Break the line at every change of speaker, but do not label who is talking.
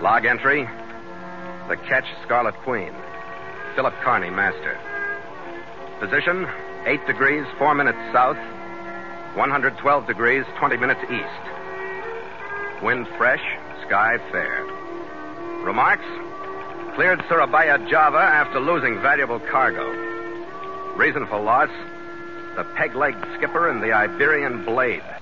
Log entry, the Ketch Scarlet Queen. Philip Carney, master. Position, 8 degrees, 4 minutes south, 112 degrees, 20 minutes east. Wind fresh, sky fair. Remarks, cleared Surabaya, Java after losing valuable cargo. Reason for loss, the peg-legged skipper and the Iberian Blade.